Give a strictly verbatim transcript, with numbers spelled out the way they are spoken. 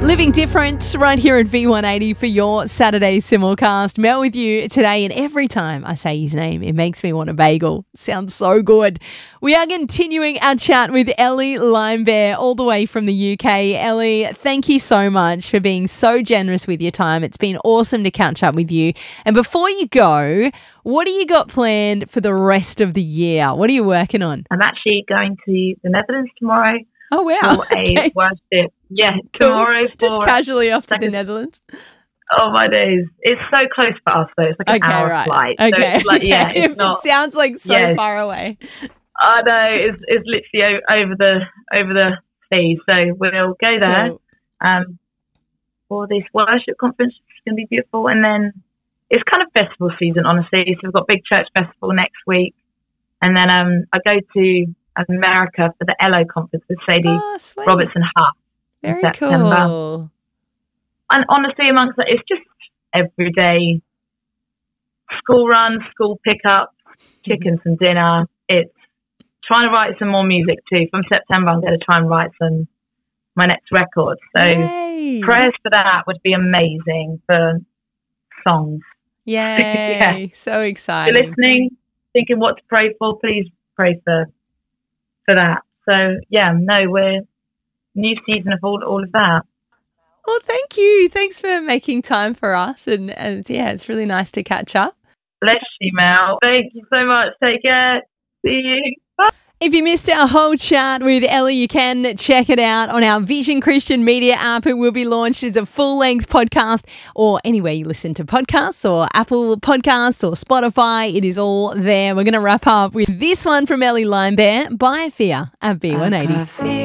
Living Different right here at V one eighty for your Saturday simulcast. Mel with you today, and every time I say his name, it makes me want a bagel. Sounds so good. We are continuing our chat with Ellie Limebear all the way from the U K. Ellie, thank you so much for being so generous with your time. It's been awesome to catch up with you. And before you go, what do you got planned for the rest of the year? What are you working on? I'm actually going to the Netherlands tomorrow. Oh, wow. For a Okay. worship. Yeah, Cool. tomorrow. For Just casually off to second- the Netherlands. Oh, my days. It's so close for us, though. It's like an Okay, hour right. flight. Okay. So it's like, yeah, Okay. it's It not. sounds like so Yes. far away. I know. It's, it's literally o- over the over the sea. So we'll go there Cool. um, for this worship conference. It's going to be beautiful. And then it's kind of festival season, honestly. So we've got Big Church Festival next week. And then um, I go to America for the E L O conference with Sadie Oh, sweet. Robertson Huff. in Very September. cool. And honestly, amongst that, it's just everyday school runs, school pickups, chicken some dinner. It's trying to write some more music too. From September, I'm going to try and write some my next record. So Yay. prayers for that would be amazing for songs. Yay. Yeah. So If exciting. you're listening, thinking what to pray for, please pray for for that. So yeah, no, we're new season of all all of that. Well, thank you. Thanks for making time for us. And, and yeah, it's really nice to catch up. Bless you, Mel. Thank you so much. Take care. See you. Bye. If you missed our whole chat with Ellie, you can check it out on our Vision Christian Media app. It will be launched as a full-length podcast or anywhere you listen to podcasts, or Apple Podcasts or Spotify. It is all there. We're going to wrap up with this one from Ellie Limebear, By Fear at V one eighty.